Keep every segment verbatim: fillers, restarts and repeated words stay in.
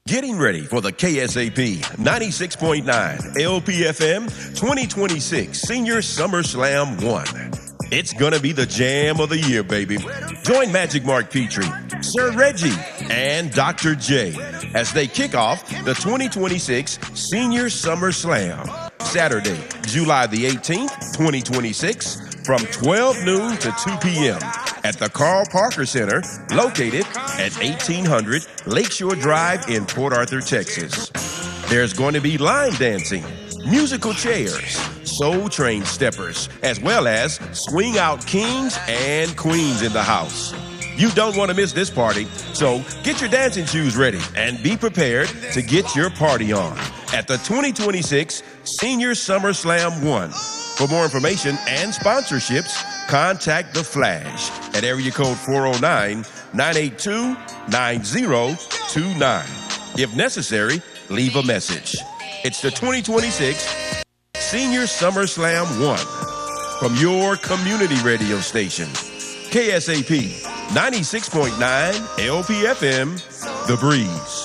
Getting ready for the K S A P ninety-six point nine L P F M twenty twenty-six Senior Summer Slam one. It's gonna be the jam of the year, baby. Join Magic Mark Petrie, Sir Reggie, and Doctor J as they kick off the twenty twenty-six Senior Summer Slam. Saturday, July the eighteenth, twenty twenty-six, from twelve noon to two p.m. at the Carl Parker Center, located at eighteen hundred Lakeshore Drive in Port Arthur, Texas. There's going to be line dancing, musical chairs, Soul Train steppers, as well as swing out kings and queens in the house. You don't want to miss this party, so get your dancing shoes ready and be prepared to get your party on at the twenty twenty-six Senior Summer Slam one. For more information and sponsorships, contact The Flash at area code four oh nine, nine eight two, nine oh two nine. If necessary, leave a message. It's the twenty twenty-six Senior Summer Slam one from your community radio station, K S A P ninety-six point nine L P F M, The Breeze.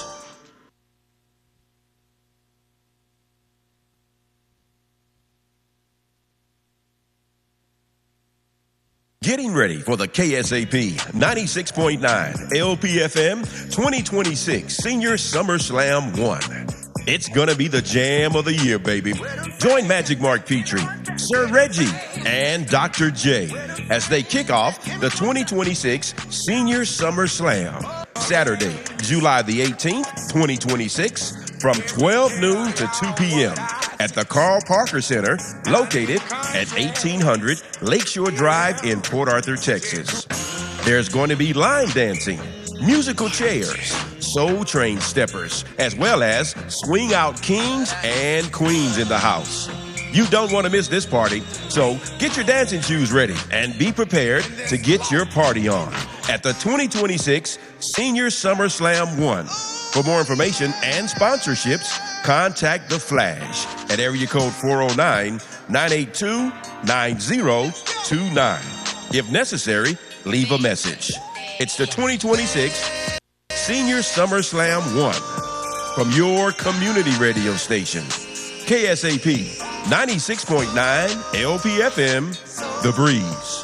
Getting ready for the K S A P ninety-six point nine L P F M twenty twenty-six Senior Summer Slam one. It's gonna be the jam of the year, baby. Join Magic Mark Petrie, Sir Reggie, and Doctor J as they kick off the twenty twenty-six Senior Summer Slam. Saturday, July the eighteenth, twenty twenty-six, from twelve noon to two p.m. at the Carl Parker Center, located at eighteen hundred Lakeshore Drive in Port Arthur, Texas. There's going to be line dancing, musical chairs, Soul Train steppers, as well as swing out kings and queens in the house. You don't want to miss this party, so get your dancing shoes ready and be prepared to get your party on at the twenty twenty-six Senior Summer Slam one. For more information and sponsorships, contact The Flash at area code four oh nine, nine eight two, nine oh two nine. If necessary, leave a message. It's the twenty twenty-six Senior Summer Slam one from your community radio station, K S A P ninety-six point nine L P F M, The Breeze.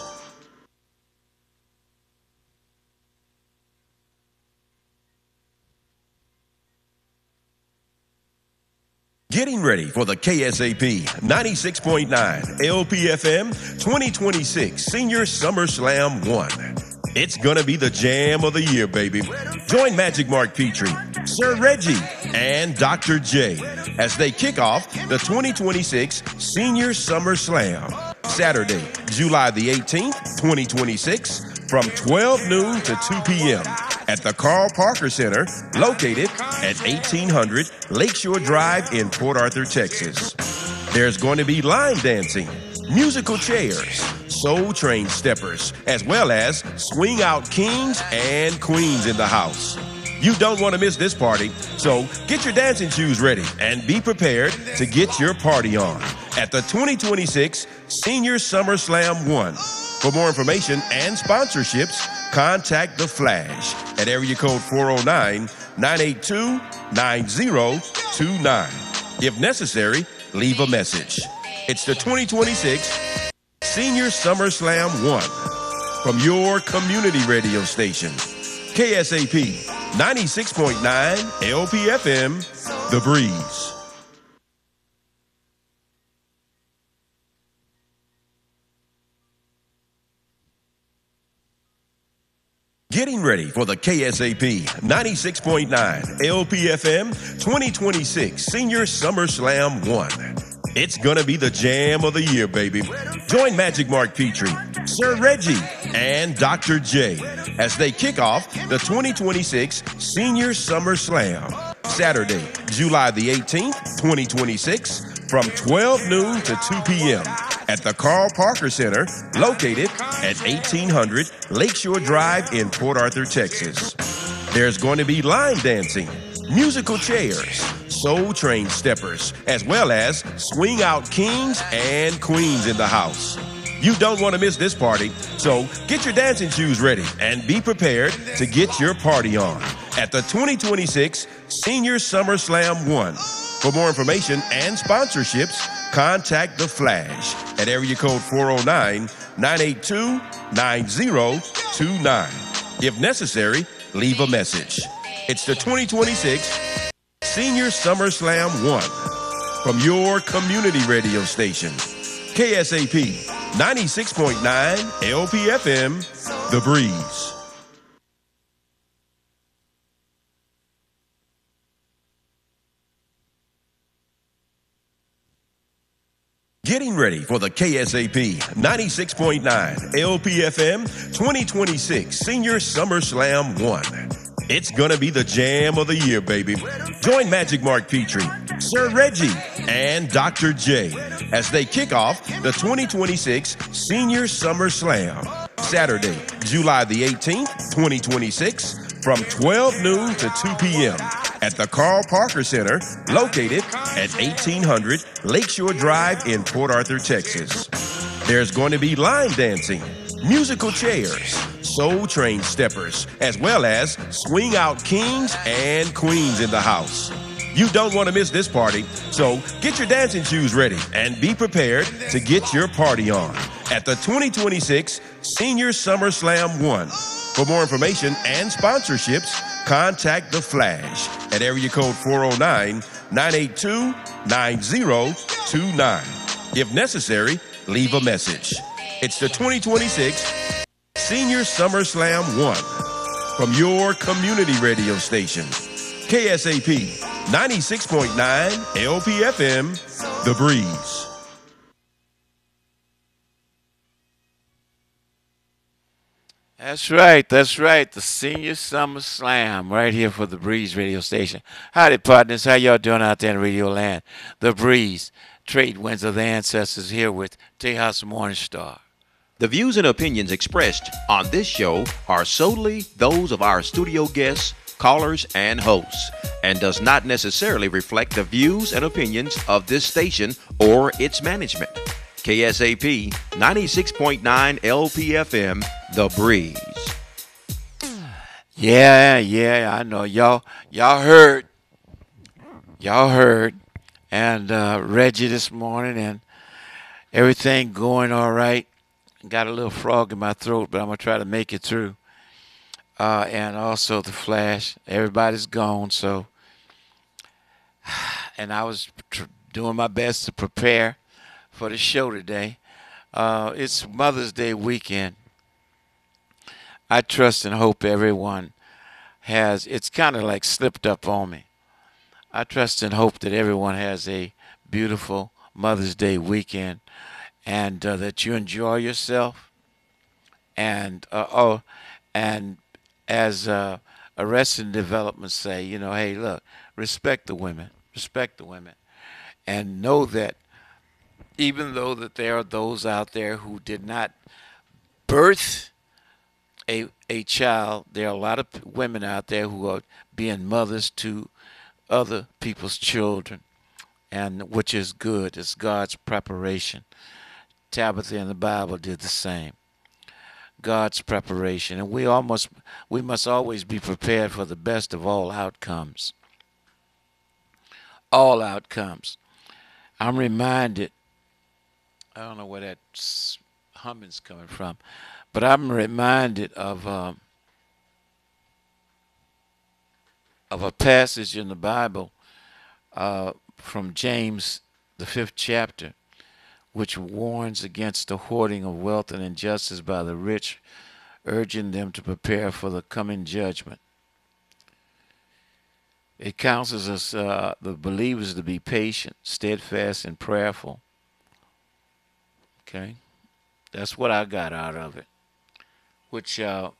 Getting ready for the K S A P ninety-six point nine L P F M twenty twenty-six Senior Summer Slam one. It's gonna be the jam of the year, baby. Join Magic Mark Petrie, Sir Reggie, and Doctor J as they kick off the twenty twenty-six Senior Summer Slam. Saturday, July the eighteenth, twenty twenty-six, from twelve noon to two p.m. at the Carl Parker Center, located at eighteen hundred Lakeshore Drive in Port Arthur, Texas. There's going to be line dancing, musical chairs, Soul Train steppers, as well as swing out kings and queens in the house. You don't want to miss this party, so get your dancing shoes ready and be prepared to get your party on at the twenty twenty-six Senior Summer Slam one. For more information and sponsorships, contact The Flash at area code four oh nine, nine eight two, nine oh two nine. If necessary, leave a message. It's the twenty twenty-six Senior Summer Slam one from your community radio station, K S A P ninety-six point nine L P F M, The Breeze. Getting ready for the K S A P ninety-six point nine L P F M twenty twenty-six Senior Summer Slam one. It's gonna be the jam of the year, baby. Join Magic Mark Petrie, Sir Reggie, and Doctor J as they kick off the twenty twenty-six Senior Summer Slam. Saturday, July the eighteenth, twenty twenty-six, from twelve noon to two p.m. at the Carl Parker Center, located at eighteen hundred Lakeshore Drive in Port Arthur, Texas. There's going to be line dancing, musical chairs, Soul Train steppers, as well as swing out kings and queens in the house. You don't want to miss this party, so get your dancing shoes ready and be prepared to get your party on at the twenty twenty-six Senior Summer Slam one. For more information and sponsorships, contact The Flash at area code four oh nine, nine eight two, nine oh two nine. If necessary, leave a message. It's the twenty twenty-six Senior Summer Slam one from your community radio station, K S A P ninety-six point nine L P F M, The Breeze. Getting ready for the K S A P ninety-six point nine L P F M twenty twenty-six Senior Summer Slam one. It's gonna be the jam of the year, baby. Join Magic Mark Petrie, Sir Reggie, and Doctor J as they kick off the twenty twenty-six Senior Summer Slam. Saturday, July the eighteenth, twenty twenty-six, from twelve noon to two p.m. at the Carl Parker Center, located at eighteen hundred Lakeshore Drive in Port Arthur, Texas. There's going to be line dancing, musical chairs, Soul Train steppers, as well as swing out kings and queens in the house. You don't want to miss this party, so get your dancing shoes ready and be prepared to get your party on at the twenty twenty-six Senior Summer Slam one. For more information and sponsorships, contact The Flash at area code four oh nine, nine eight two, nine oh two nine. If necessary, leave a message. It's the twenty twenty-six Senior Summer Slam one from your community radio station, K S A P ninety-six point nine L P F M, The Breeze. That's right, that's right. The Senior Summer Slam right here for The Breeze radio station. Howdy, partners. How y'all doing out there in Radio Land? The Breeze, trade winds of the ancestors here with Tejas Morningstar. The views and opinions expressed on this show are solely those of our studio guests, callers, and hosts, and does not necessarily reflect the views and opinions of this station or its management. K S A P ninety-six point nine L P F M, The Breeze. Yeah, yeah, I know. Y'all y'all heard. Y'all heard. And uh, Reggie this morning and everything going all right. Got a little frog in my throat, but I'm going to try to make it through. Uh, and also The Flash. Everybody's gone, so. And I was tr- doing my best to prepare for the show today. Uh, it's Mother's Day weekend. I trust and hope everyone has, it's kind of like slipped up on me. I trust and hope that everyone has a beautiful Mother's Day weekend and uh, that you enjoy yourself. And, uh, oh, and as uh, Arrested Development say, you know, hey, look, respect the women, respect the women, and know that even though that there are those out there who did not birth a a child, there are a lot of women out there who are being mothers to other people's children, and which is good. It's God's preparation. Tabitha in the Bible did the same. God's preparation, and we almost we must always be prepared for the best of all outcomes. All outcomes. I'm reminded. I don't know where that humming's coming from, but I'm reminded of um, of a passage in the Bible uh, from James, the fifth chapter, which warns against the hoarding of wealth and injustice by the rich, urging them to prepare for the coming judgment. It counsels us, uh, the believers, to be patient, steadfast, and prayerful. Okay, that's what I got out of it. Which, uh,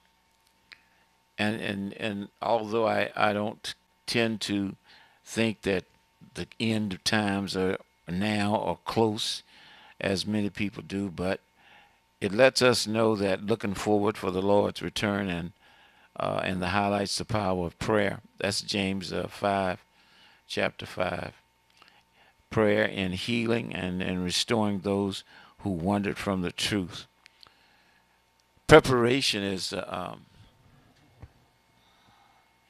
and and and although I, I don't tend to think that the end of times are now or close, as many people do, but it lets us know that looking forward for the Lord's return and uh, and the highlights the power of prayer. That's James uh, five, chapter five. Prayer in healing and, and restoring those who wandered from the truth. Preparation is uh, um,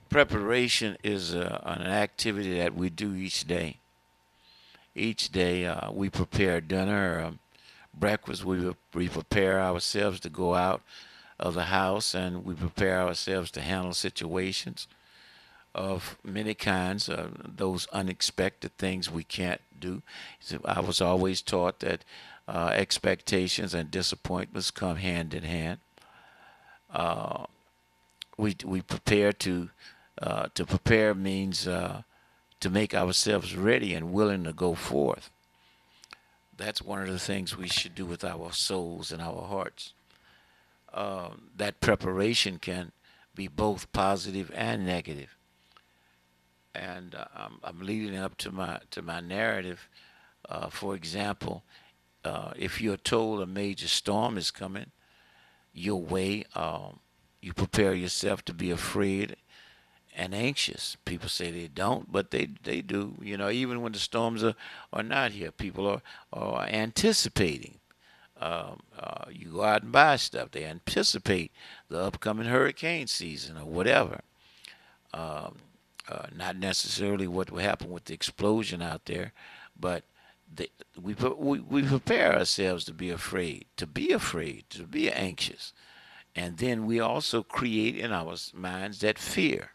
Preparation is uh, an activity that we do each day. Each day uh, we prepare dinner, um, breakfast. We we prepare ourselves to go out of the house, and we prepare ourselves to handle situations of many kinds, uh, those unexpected things we can't do. So I was always taught that uh, expectations and disappointments come hand in hand. Uh, we we prepare to uh, to prepare means uh, to make ourselves ready and willing to go forth. That's one of the things we should do with our souls and our hearts. Um, that preparation can be both positive and negative. And uh, I'm, I'm leading up to my to my narrative. Uh, for example, uh, if you're told a major storm is coming your way, um, you prepare yourself to be afraid and anxious. People say they don't, but they they do. You know, even when the storms are, are not here, people are, are anticipating. Um, uh, you go out and buy stuff. They anticipate the upcoming hurricane season or whatever. Um, uh, not necessarily what will happen with the explosion out there, but the, we, we we prepare ourselves to be afraid, to be afraid, to be anxious, and then we also create in our minds that fear.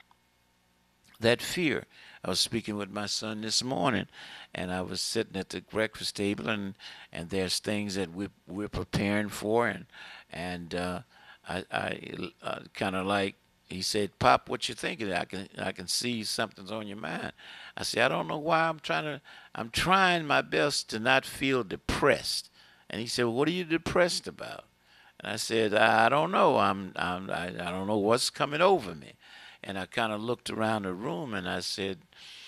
That fear. I was speaking with my son this morning, and I was sitting at the breakfast table, and, and there's things that we're, we're preparing for, and and uh, I, I uh, kind of like, he said, "Pop, what you thinking? I can I can see something's on your mind." I said, "I don't know why I'm trying to. I'm trying my best to not feel depressed." And he said, "Well, what are you depressed about?" And I said, "I don't know. I'm I'm I, I don't know what's coming over me." And I kind of looked around the room and I said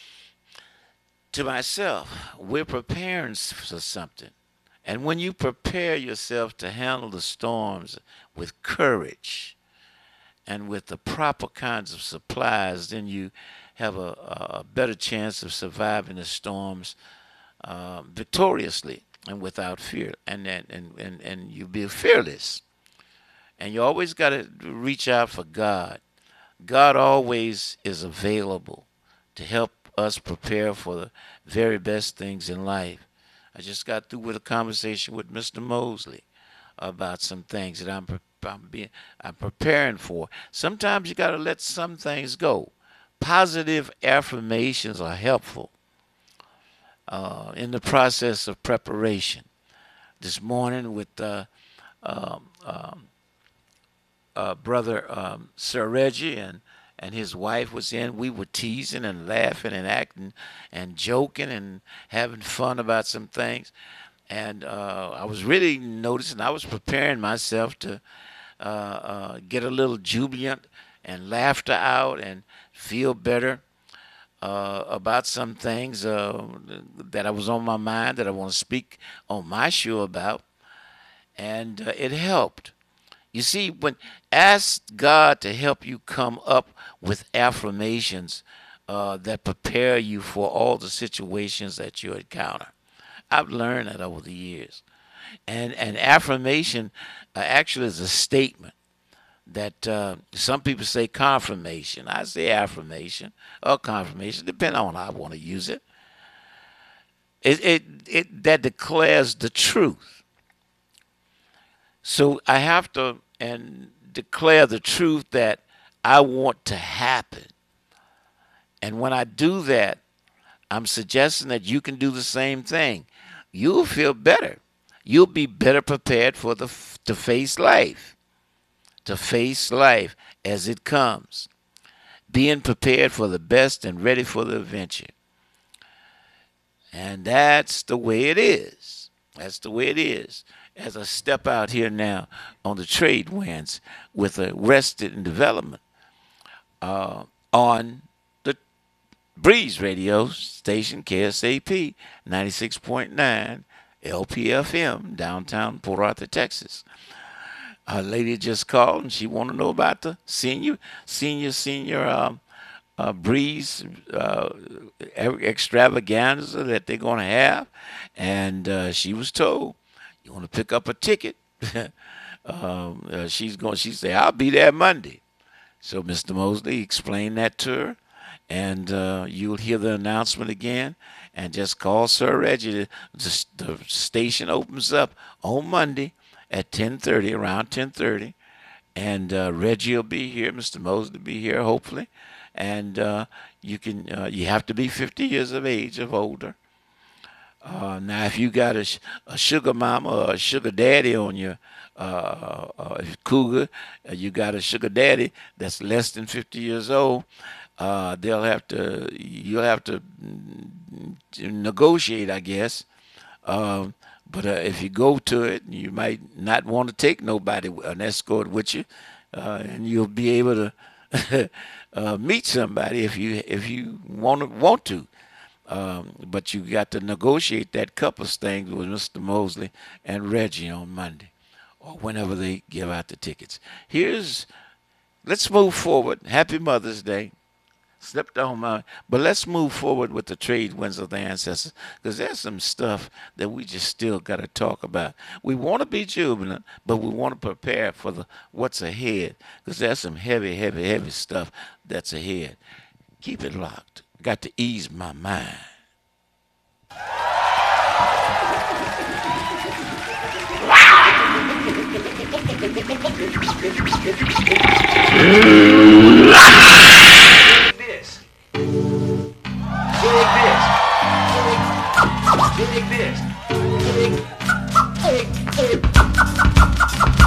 to myself, we're preparing for something. And when you prepare yourself to handle the storms with courage and with the proper kinds of supplies, then you have a, a better chance of surviving the storms uh, victoriously and without fear. And, and, and, and you be fearless. And you always got to reach out for God. God always is available to help us prepare for the very best things in life. I just got through with a conversation with Mister Mosley about some things that I'm I'm, being, I'm preparing for. Sometimes you got to let some things go. Positive affirmations are helpful uh, in the process of preparation. This morning with uh, um, um, Uh, brother um, Sir Reggie and, and his wife was in. We were teasing and laughing and acting and joking and having fun about some things. And uh, I was really noticing, I was preparing myself to uh, uh, get a little jubilant and laughter out and feel better uh, about some things uh, that I was on my mind that I want to speak on my show about. And uh, it helped. You see, when ask God to help you come up with affirmations uh, that prepare you for all the situations that you encounter. I've learned that over the years. And an affirmation uh, actually is a statement that uh, some people say confirmation. I say affirmation or confirmation, depending on how I want to use it. It, it, it that declares the truth. So I have to and declare the truth that I want to happen. And when I do that, I'm suggesting that you can do the same thing. You'll feel better. You'll be better prepared for the to face life. To face life as it comes. Being prepared for the best and ready for the adventure. And that's the way it is. That's the way it is. As I step out here now on the trade winds with Arrested and Development uh, on the Breeze Radio station, K S A P ninety-six point nine L P F M, downtown Port Arthur, Texas. A lady just called and she wanted to know about the senior, senior, senior um, uh, Breeze uh, extravaganza that they're going to have. And uh, she was told, you want to pick up a ticket? um, uh, she's going. She said, "I'll be there Monday." So Mister Mosley explained that to her, and uh, you'll hear the announcement again. And just call Sir Reggie. The, the station opens up on Monday at ten thirty, around ten thirty. And uh, Reggie will be here. Mister Mosley will be here, hopefully. And uh, you can uh, you have to be fifty years of age or older. Uh, now, if you got a, a sugar mama or a sugar daddy on your uh, uh, cougar, uh, you got a sugar daddy that's less than fifty years old, uh, they'll have to, you'll have to, to negotiate, I guess. Um, but uh, if you go to it, you might not want to take nobody, an escort with you, uh, and you'll be able to uh, meet somebody if you if you want to want to. Um, but you got to negotiate that couples thing with Mister Mosley and Reggie on Monday, or whenever they give out the tickets. Here's, let's move forward. Happy Mother's Day. Slipped on my, but let's move forward with the trade winds of the ancestors, because there's some stuff that we just still got to talk about. We want to be jubilant, but we want to prepare for the what's ahead, because there's some heavy, heavy, heavy stuff that's ahead. Keep it locked. Got to ease my mind.